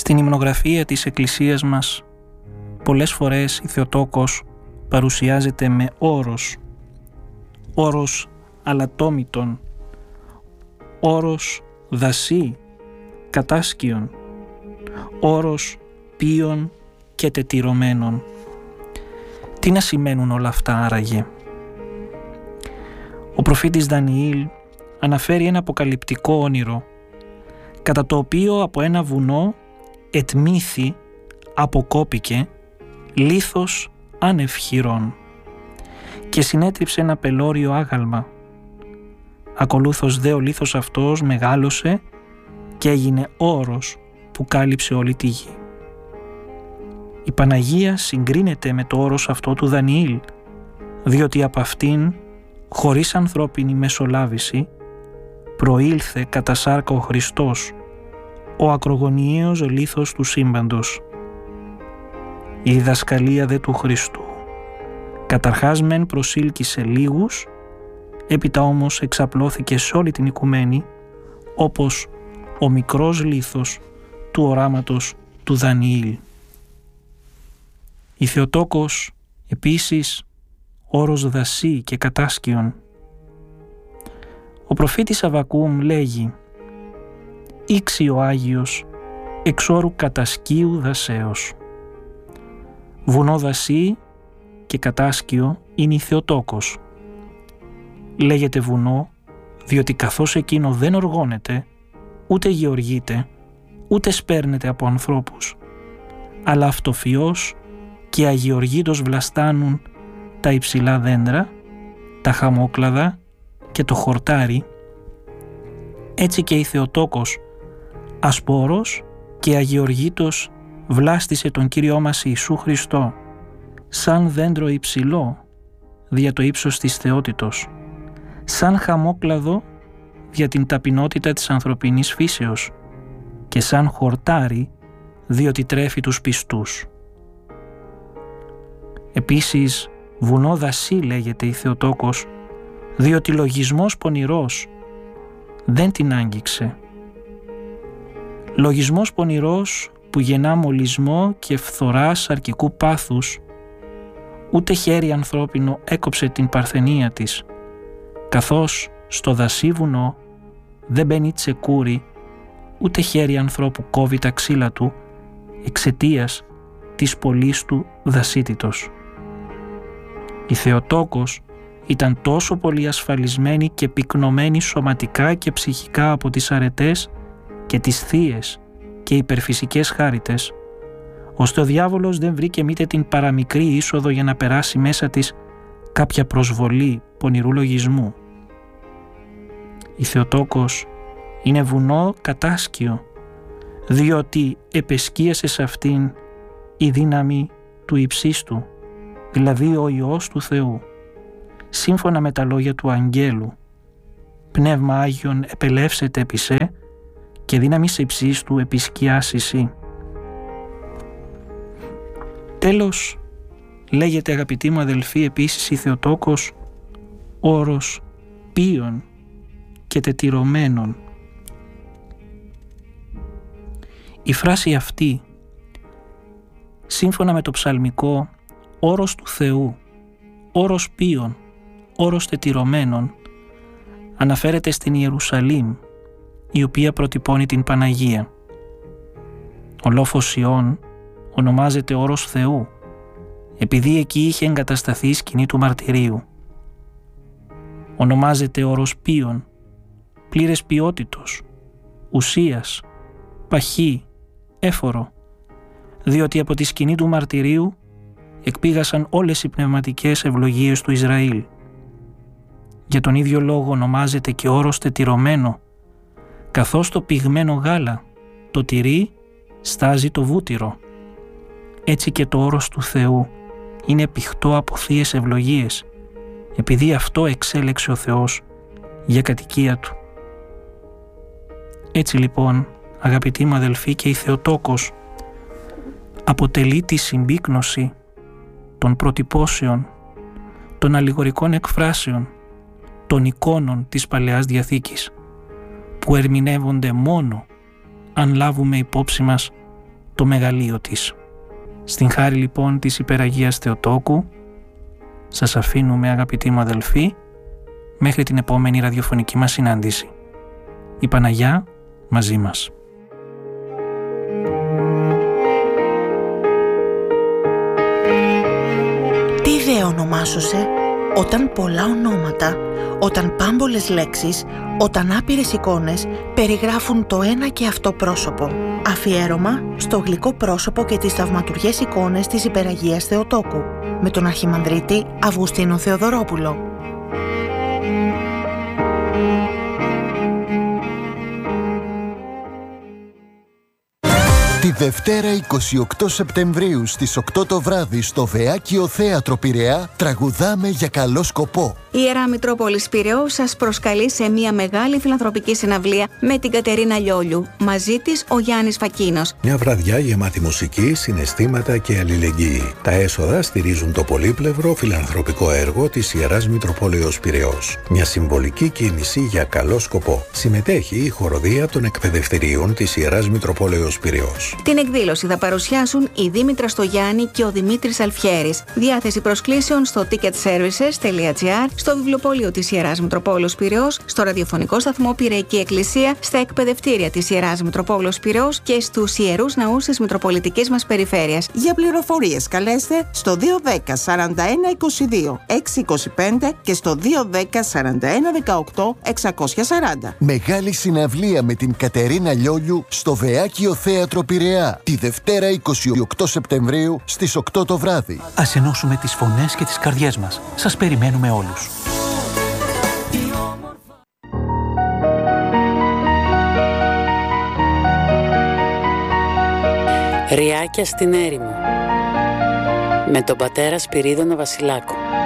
Στην υμνογραφία της Εκκλησίας μας πολλές φορές η Θεοτόκος παρουσιάζεται με όρος αλατόμητον, όρος δασί, κατάσκιον, όρος πίων και τετυρωμένων. Τι να σημαίνουν όλα αυτά άραγε? Ο προφήτης Δανιήλ αναφέρει ένα αποκαλυπτικό όνειρο, κατά το οποίο από ένα βουνό ετμήθη, αποκόπηκε, λίθος άνευ χειρών και συνέτριψε ένα πελώριο άγαλμα. Ακολούθως δε ο λίθος αυτός μεγάλωσε και έγινε όρος που κάλυψε όλη τη γη. Η Παναγία συγκρίνεται με το όρος αυτό του Δανιήλ, διότι από αυτήν, χωρίς ανθρώπινη μεσολάβηση, προήλθε κατά σάρκα ο Χριστός, ο ακρογωνιαίος λίθος του σύμπαντος. Η διδασκαλία δε του Χριστού καταρχάς μεν προσήλκησε λίγους, έπειτα όμως εξαπλώθηκε σε όλη την οικουμένη, όπως ο μικρός λίθος του οράματος του Δανιήλ. Η Θεοτόκος επίσης όρος δασί και κατάσκιον. Ο προφήτης Αββακούμ λέγει «Ήξι ο Άγιος εξ όρου κατασκίου δασέως». Βουνό δασί και κατάσκιο είναι η Θεοτόκος. Λέγεται βουνό διότι καθώς εκείνο δεν οργώνεται, ούτε γεωργείται, ούτε σπέρνεται από ανθρώπους, αλλά αυτοφυώς και αγιοργήτως βλαστάνουν τα υψηλά δέντρα, τα χαμόκλαδα και το χορτάρι, έτσι και η Θεοτόκος ασπόρος και αγιοργήτως βλάστησε τον Κύριό μας Ιησού Χριστό σαν δέντρο υψηλό δια το ύψος της θεότητος, σαν χαμόκλαδο δια την ταπεινότητα της ανθρωπινής φύσεως και σαν χορτάρι διότι τρέφει τους πιστούς. Επίσης βουνό δασί λέγεται η Θεοτόκος διότι λογισμός πονηρός δεν την άγγιξε. Λογισμός πονηρός που γεννά μολυσμό και φθοράς αρκικού πάθους, ούτε χέρι ανθρώπινο έκοψε την παρθενία της, καθώς στο δασί βουνό δεν μπαίνει τσεκούρι, ούτε χέρι ανθρώπου κόβει τα ξύλα του εξαιτίας της πολλής του δασίτητος. Η Θεοτόκος ήταν τόσο πολύ ασφαλισμένη και πυκνωμένη σωματικά και ψυχικά από τις αρετές και τις θείες και υπερφυσικές χάριτες, ώστε ο διάβολος δεν βρήκε μήτε την παραμικρή είσοδο για να περάσει μέσα της κάποια προσβολή πονηρού λογισμού. Η Θεοτόκος είναι βουνό κατάσκιο, διότι επεσκίασε σε αυτήν η δύναμη του υψίστου, δηλαδή ο Υιός του Θεού, σύμφωνα με τα λόγια του Αγγέλου. Πνεύμα Άγιον επελεύσεται επί σε και δύναμης υψίστου επισκιάσισι. Τέλος, λέγεται αγαπητοί μου αδελφοί επίσης η Θεοτόκος όρος πίων και τετυρωμένων. Η φράση αυτή, σύμφωνα με το ψαλμικό όρος του Θεού, όρος πίων, όρος τετυρωμένων, αναφέρεται στην Ιερουσαλήμ, η οποία προτυπώνει την Παναγία. Ο λόφος Ιών ονομάζεται όρος Θεού, επειδή εκεί είχε εγκατασταθεί η σκηνή του μαρτυρίου. Ονομάζεται όρος πίων, πλήρες ποιότητος, ουσίας, παχύ, έφορο, διότι από τη σκηνή του μαρτυρίου εκπήγασαν όλες οι πνευματικές ευλογίες του Ισραήλ. Για τον ίδιο λόγο ονομάζεται και όρος τετυρωμένο, καθώς το πυγμένο γάλα, το τυρί, στάζει το βούτυρο. Έτσι και το όρος του Θεού είναι πηχτό από θείες ευλογίες, επειδή αυτό εξέλεξε ο Θεός για κατοικία Του. Έτσι λοιπόν, αγαπητοί μου αδελφοί, και η Θεοτόκος αποτελεί τη συμπίκνωση των προτυπώσεων, των αλληγορικών εκφράσεων, των εικόνων της Παλαιάς Διαθήκης, που ερμηνεύονται μόνο αν λάβουμε υπόψη μας το μεγαλείο της. Στην χάρη λοιπόν της Υπεραγίας Θεοτόκου, σας αφήνουμε αγαπητοί μου αδελφοί, μέχρι την επόμενη ραδιοφωνική μας συνάντηση. Η Παναγιά μαζί μας. Τι ιδέα ονομάσωσε, όταν πολλά ονόματα, όταν πάμπολες λέξεις, όταν άπειρες εικόνες περιγράφουν το ένα και αυτό πρόσωπο. Αφιέρωμα στο γλυκό πρόσωπο και τις θαυματουργές εικόνες της Υπεραγίας Θεοτόκου, με τον Αρχιμανδρίτη Αυγουστίνο Θεοδωρόπουλο. Τη Δευτέρα 28 Σεπτεμβρίου στις 8 το βράδυ στο Βεάκιο Θέατρο Πειραιά τραγουδάμε για καλό σκοπό. Η Ιερά Μητρόπολης Πειραιώς σας προσκαλεί σε μια μεγάλη φιλανθρωπική συναυλία με την Κατερίνα Λιόλιου. Μαζί της ο Γιάννης Φακίνος. Μια βραδιά γεμάτη μουσική, συναισθήματα και αλληλεγγύη. Τα έσοδα στηρίζουν το πολύπλευρο φιλανθρωπικό έργο της Ιεράς Μητροπόλεως Πειραιώς. Μια συμβολική κίνηση για καλό σκοπό. Συμμετέχει η χοροδία των εκπαιδευτηρίων της Ιεράς Μητροπόλεως Πειραιώς. Την εκδήλωση θα παρουσιάσουν η Δήμητρα Στογιάννη και ο Δημήτρης Αλφιέρης. Διάθεση προσκλήσεων στο ticketservices.gr, στο βιβλιοπωλείο της Ιεράς Μητροπόλεως Πειραιώς, στο ραδιοφωνικό σταθμό Πειραϊκή Εκκλησία, στα εκπαιδευτήρια της Ιεράς Μητροπόλεως Πειραιώς και στους ιερούς ναούς της Μητροπολιτικής μας περιφέρειας. Για πληροφορίες καλέστε στο 210 41 22 625 και στο 210 41 18 640. Μεγάλη συναυλία με την Κατερίνα Λιόλιου στο Βεάκιο Θέατρο Πειραιά τη Δευτέρα 28 Σεπτεμβρίου στις 8 το βράδυ. Ας ενώσουμε τις φωνές και τις καρδιές μας. Σας περιμένουμε όλους. Ριάκια στην έρημο, με τον πατέρα Σπυρίδωνα Βασιλάκο.